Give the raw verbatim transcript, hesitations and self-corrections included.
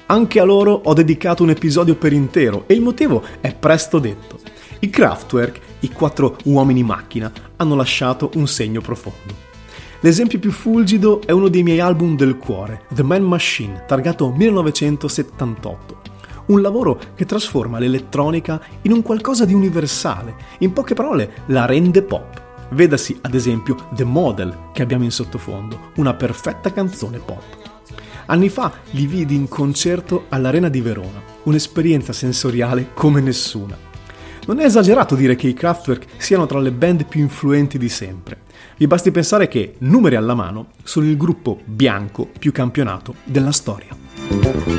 Anche a loro ho dedicato un episodio per intero e il motivo è presto detto. I Kraftwerk, i quattro uomini macchina, hanno lasciato un segno profondo. L'esempio più fulgido è uno dei miei album del cuore, The Man Machine, targato millenovecentosettantotto. Un lavoro che trasforma l'elettronica in un qualcosa di universale, in poche parole la rende pop. Vedasi ad esempio The Model che abbiamo in sottofondo, una perfetta canzone pop. Anni fa li vidi in concerto all'Arena di Verona, un'esperienza sensoriale come nessuna. Non è esagerato dire che i Kraftwerk siano tra le band più influenti di sempre. Vi basti pensare che, numeri alla mano, sono il gruppo bianco più campionato della storia.